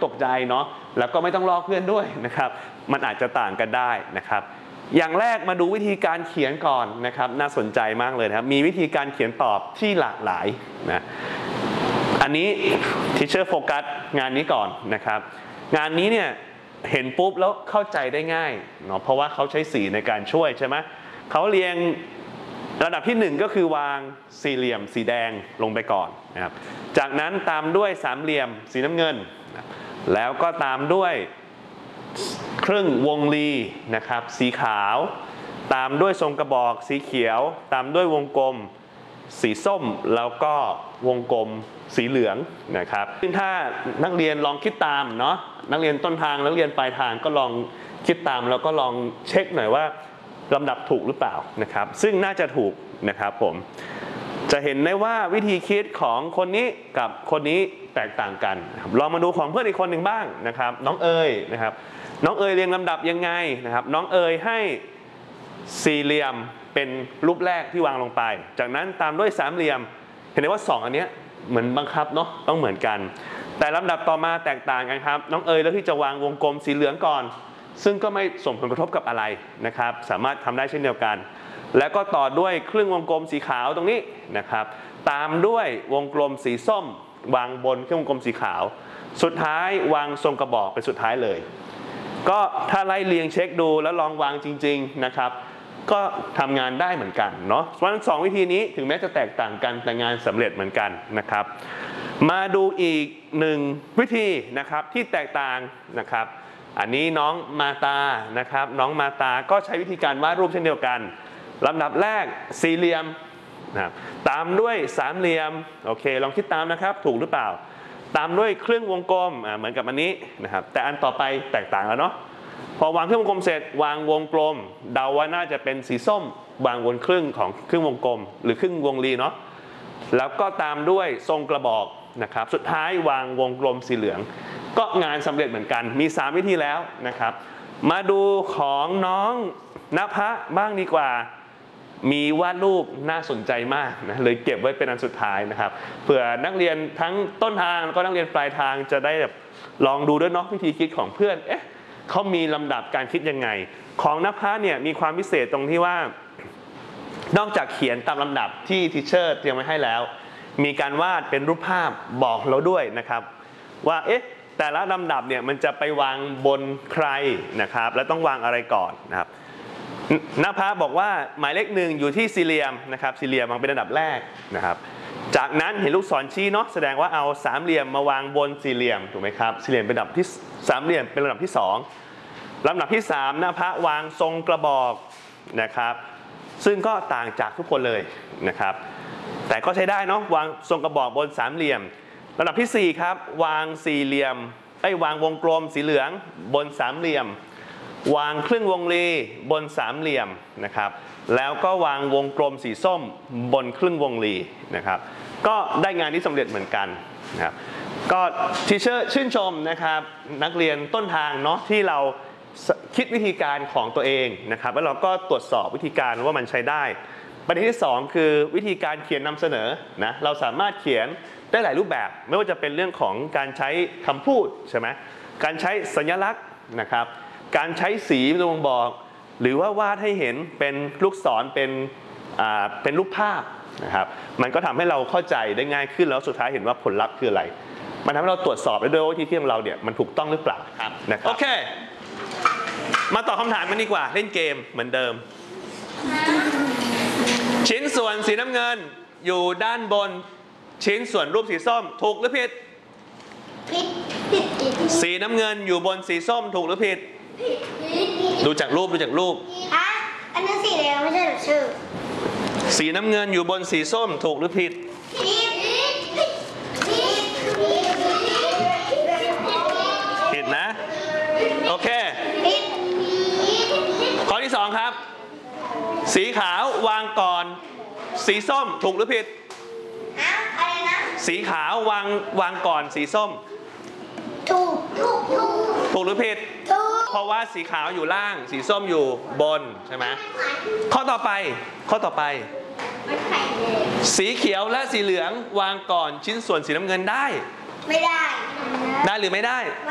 ตกใจเนาะแล้วก็ไม่ต้องลอกเพื่อนด้วยนะครับมันอาจจะต่างกันได้นะครับอย่างแรกมาดูวิธีการเขียนก่อนนะครับน่าสนใจมากเลยนะครับมีวิธีการเขียนตอบที่หลากหลายนะอันนี้ Teacher โฟกัสงานนี้ก่อนนะครับงานนี้เนี่ยเห็นปุ๊บแล้วเข้าใจได้ง่ายเนาะเพราะว่าเขาใช้สีในการช่วยใช่ไหมเขาเรียงระดับที่1ก็คือวางสี่เหลี่ยมสีแดงลงไปก่อนนะครับจากนั้นตามด้วยสามเหลี่ยมสีน้ำเงินแล้วก็ตามด้วยครึ่งวงรีนะครับสีขาวตามด้วยทรงกระบอกสีเขียวตามด้วยวงกลมสีส้มแล้วก็วงกลมสีเหลืองนะครับซึ่งถ้านักเรียนลองคิดตามเนาะนักเรียนต้นทางนักเรียนปลายทางก็ลองคิดตามแล้วก็ลองเช็คหน่อยว่าลำดับถูกหรือเปล่านะครับซึ่งน่าจะถูกนะครับผมจะเห็นได้ว่าวิธีคิดของคนนี้กับคนนี้แตกต่างกันลองมาดูของเพื่อนอีกคนหนึ่งบ้างนะครับน้องเอ๋ยนะครับน้องเอ๋ยเรียงลำดับยังไงนะครับน้องเอ๋ยให้สี่เหลี่ยมเป็นรูปแรกที่วางลงไปจากนั้นตามด้วยสามเหลี่ยมเห็นได้ว่า2อันนี้เหมือนบังคับเนาะต้องเหมือนกันแต่ลำดับต่อมาแตกต่างกันครับน้องเอ๋ยเลือกที่จะวางวงกลมสีเหลืองก่อนซึ่งก็ไม่ส่งผลกระทบกับอะไรนะครับสามารถทำได้เช่นเดียวกันแล้วก็ต่อด้วยครึ่งวงกลมสีขาวตรงนี้นะครับตามด้วยวงกลมสีส้มวางบนครึ่งวงกลมสีขาวสุดท้ายวางทรงกระบอกเป็นสุดท้ายเลยก็ถ้าไล่เรียงเช็คดูแล้วลองวางจริงๆนะครับก็ทำงานได้เหมือนกันเนาะเพราะฉะนั้น2วิธีนี้ถึงแม้จะแตกต่างกันแต่งานสำเร็จเหมือนกันนะครับมาดูอีก1วิธีนะครับที่แตกต่างนะครับอันนี้น้องมาตานะครับน้องมาตาก็ใช้วิธีการวาดรูปเช่นเดียวกันลำดับแรกสี่เหลี่ยมนะครับตามด้วยสามเหลี่ยมโอเคลองคิดตามนะครับถูกหรือเปล่าตามด้วยครึ่งวงกลมเหมือนกับอันนี้นะครับแต่อันต่อไปแตกต่างแล้วเนาะพอวางครึ่งวงกลมเสร็จวางวงกลมเดาว่าน่าจะเป็นสีส้มวางบนครึ่งของครึ่งวงกลมหรือครึ่งวงรีเนาะแล้วก็ตามด้วยทรงกระบอกนะครับสุดท้ายวางวงกลมสีเหลืองก็งานสำเร็จเหมือนกันมี3วิธีแล้วนะครับมาดูของน้องณภะบ้างดีกว่ามีวาดรูปน่าสนใจมากนะเลยเก็บไว้เป็นอันสุดท้ายนะครับเผื่อนักเรียนทั้งต้นทางแล้วก็นักเรียนปลายทางจะได้แบบลองดูด้วยเนาะวิธีคิดของเพื่อนเขามีลำดับการคิดยังไงของณภะเนี่ยมีความพิเศษตรงที่ว่านอกจากเขียนตามลำดับที่ทีเชอร์เตรียมไว้ให้แล้วมีการวาดเป็นรูปภาพบอกเราด้วยนะครับว่าแต่ละลำดับเนี่ยมันจะไปวางบนใครนะครับและต้องวางอะไรก่อนนะครับณภะบอกว่าหมายเลข1อยู่ที่สี่เหลี่ยมนะครับสี่เหลี่ยมวางเป็นอันดับแรกนะครับจากนั้นเห็นลูกศรชี้เนาะแสดงว่าเอาสามเหลี่ยมมาวางบนสี่เหลี่ยมถูกไหมครับสี่เหลี่ยมเป็นลำดับที่สามเหลี่ยมเป็นลำดับที่2ลำดับที่3ณภะวางทรงกระบอกนะครับซึ่งก็ต่างจากทุกคนเลยนะครับแต่ก็ใช้ได้เนาะวางทรงกระบอกบนสามเหลี่ยมลำดับที่4ครับวางสี่เหลี่ยมวางวงกลมสีเหลืองบนสามเหลี่ยมวางครึ่งวงรีบนสามเหลี่ยมนะครับแล้วก็วางวงกลมสีส้มบนครึ่งวงรีนะครับก็ได้งานที่สำเร็จเหมือนกันนะครับก็ทีเชอร์ชื่นชมนะครับนักเรียนต้นทางเนาะที่เราคิดวิธีการของตัวเองนะครับแล้วเราก็ตรวจสอบวิธีการว่ามันใช้ได้ประเด็นที่2คือวิธีการเขียนนำเสนอนะเราสามารถเขียนได้หลายรูปแบบไม่ว่าจะเป็นเรื่องของการใช้คำพูดใช่ไหมการใช้สัญลักษณ์นะครับการใช้สีเป็นบ่งบอกหรือว่าวาดให้เห็นเป็นลูกศรเป็นรูปภาพนะครับมันก็ทำให้เราเข้าใจได้ง่ายขึ้นแล้วสุดท้ายเห็นว่าผลลัพธ์คืออะไรมันทำให้เราตรวจสอบได้ด้วยว่าวิธีที่ของเราเนี่ยมันถูกต้องหรือเปล่านะครับโอเคมาตอบคำถามกันดีกว่าเล่นเกมเหมือนเดิมชิ้นส่วนสีน้ำเงินอยู่ด้านบนชิ้นส่วนรูปสีส้มถูกหรือผิดผิดสีน้ำเงินอยู่บนสีส้มถูกหรือผิดดูจากรูปอันนั้นสีแดงไม่ใช่หรอชื่อสีน้ำเงินอยู่บนสีส้มถูกหรือผิดผิดนะโอเคข้อที่2ครับสีขาววางก่อนสีส้มถูกหรือผิดสีขาววางก่อนสีส้มถูกหรือผิดเพราะว่าสีขาวอยู่ล่างสีส้มอยู่บนใช่ไหมข้อต่อไปสีเขียวและสีเหลืองวางก่อนชิ้นส่วนสีน้ำเงินได้ไม่ได้หรือไม่ได้